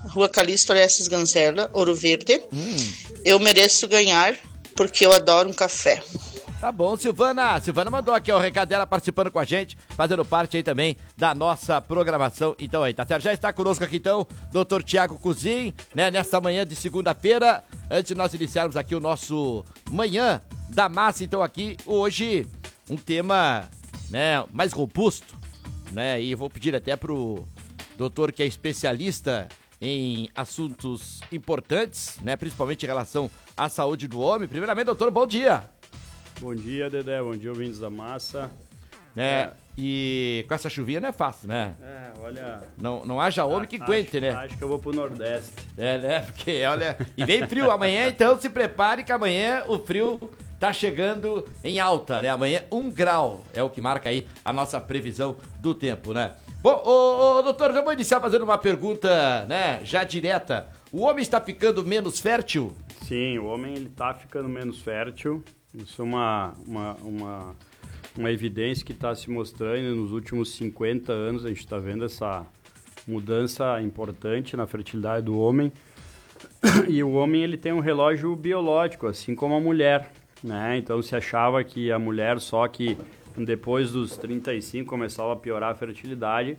Rua Calixto Orestes Ganzerla, Ouro Verde. Eu mereço ganhar porque eu adoro um café. Tá bom, Silvana. Silvana mandou aqui ó, o recado dela participando com a gente, fazendo parte aí também da nossa programação. Então aí, tá certo? Já está conosco aqui então, Dr. Tiago Cozin, né? Nesta manhã de segunda-feira, antes de nós iniciarmos aqui o nosso Manhã da Massa, então aqui, hoje, um tema, né, mais robusto, né? E eu vou pedir até pro doutor que é especialista em assuntos importantes, né? Principalmente em relação à saúde do homem. Primeiramente, doutor, bom dia. Bom dia, Dedé. Bom dia, ouvintes da massa. E com essa chuvinha não é fácil, né? Olha... Não haja homem que aguente, né? Acho que eu vou pro Nordeste. Né? Porque, olha... E vem frio amanhã, então se prepare que amanhã o frio tá chegando em alta, né? Amanhã 1 grau é o que marca aí a nossa previsão do tempo, né? Bom, doutor, já vou iniciar fazendo uma pergunta, né? Já direta. O homem está ficando menos fértil? Sim, o homem ele tá ficando menos fértil. Isso é uma evidência que está se mostrando nos últimos 50 anos. A gente está vendo essa mudança importante na fertilidade do homem. E o homem ele tem um relógio biológico, assim como a mulher, né? Então se achava que a mulher só que depois dos 35 começava a piorar a fertilidade.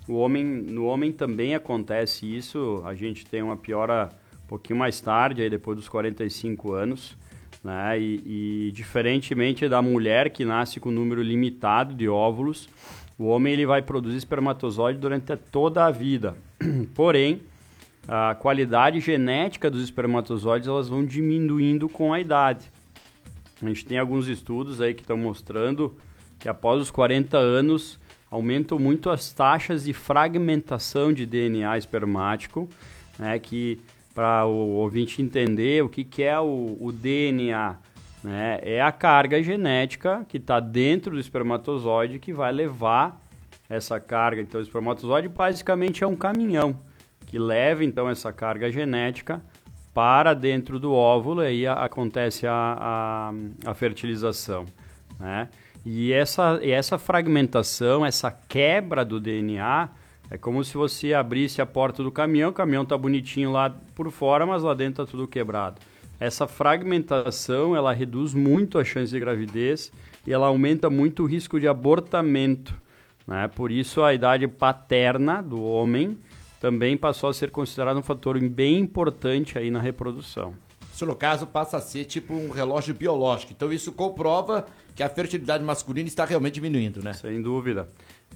No homem também acontece isso. A gente tem uma piora um pouquinho mais tarde, aí depois dos 45 anos. Né? E diferentemente da mulher que nasce com um número limitado de óvulos, o homem ele vai produzir espermatozoide durante toda a vida. Porém, a qualidade genética dos espermatozoides elas vão diminuindo com a idade. A gente tem alguns estudos aí que estão mostrando que após os 40 anos aumentam muito as taxas de fragmentação de DNA espermático, né? Que para o ouvinte entender o que é o DNA, né? É a carga genética que está dentro do espermatozoide que vai levar essa carga. Então, o espermatozoide basicamente é um caminhão que leva, então, essa carga genética para dentro do óvulo e aí acontece a fertilização, né? E essa fragmentação, essa quebra do DNA... É como se você abrisse a porta do caminhão, o caminhão tá bonitinho lá por fora, mas lá dentro tá tudo quebrado. Essa fragmentação, ela reduz muito a chance de gravidez e ela aumenta muito o risco de abortamento, né? Por isso a idade paterna do homem também passou a ser considerado um fator bem importante aí na reprodução. Isso, no caso, passa a ser tipo um relógio biológico. Então isso comprova que a fertilidade masculina está realmente diminuindo, né? Sem dúvida.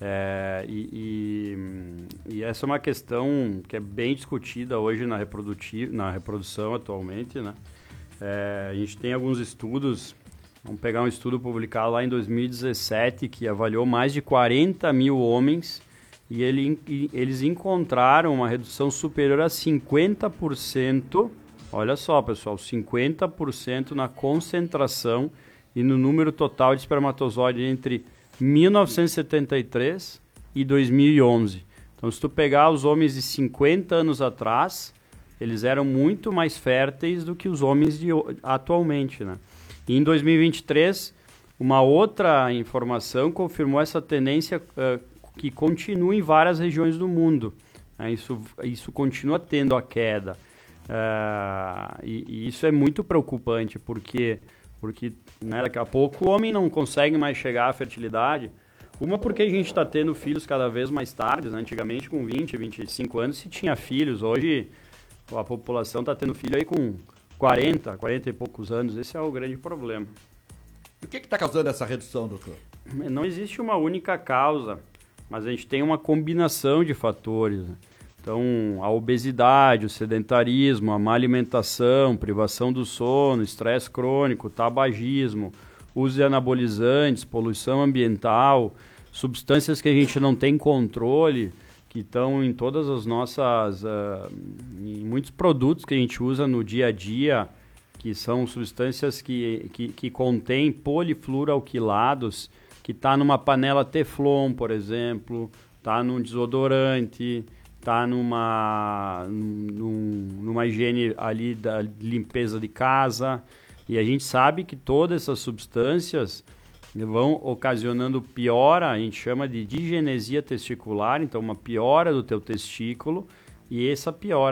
E essa é uma questão que é bem discutida hoje na reprodução atualmente, né? A gente tem alguns estudos, vamos pegar um estudo publicado lá em 2017 que avaliou mais de 40 mil homens e eles encontraram uma redução superior a 50%, olha só pessoal, 50% na concentração e no número total de espermatozoide entre 1973 e 2011. Então, se tu pegar os homens de 50 anos atrás, eles eram muito mais férteis do que os homens de atualmente, né? E em 2023, uma outra informação confirmou essa tendência que continua em várias regiões do mundo. Né? Isso continua tendo a queda. E isso é muito preocupante, porque né, daqui a pouco o homem não consegue mais chegar à fertilidade. Uma porque a gente está tendo filhos cada vez mais tarde, né? Antigamente com 20, 25 anos se tinha filhos, hoje a população está tendo filho aí com 40 e poucos anos, esse é o grande problema. E o que está causando essa redução, doutor? Não existe uma única causa, mas a gente tem uma combinação de fatores, né? Então, a obesidade, o sedentarismo, a má alimentação, privação do sono, estresse crônico, tabagismo, uso de anabolizantes, poluição ambiental, substâncias que a gente não tem controle, que estão em todas as nossas... em muitos produtos que a gente usa no dia a dia, que são substâncias que contêm polifluoroalquilados, que está numa panela Teflon, por exemplo, está num desodorante... está numa higiene ali da limpeza de casa, e a gente sabe que todas essas substâncias vão ocasionando piora, a gente chama de digenesia testicular, então uma piora do teu testículo, e essa piora